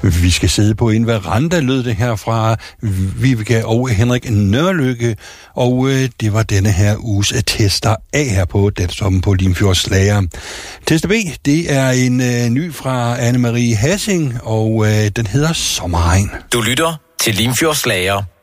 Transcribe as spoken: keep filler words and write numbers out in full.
Vi skal sidde på en veranda, lød det her fra Vibeke og Henrik Nørlykke, og øh, det var denne her uges tester af her på Dattoppen på Limfjords Slager. Tester B, det er en øh, ny fra Anne-Marie Hassing, og øh, den hedder Sommerregn. Du lytter til Limfjords Slager.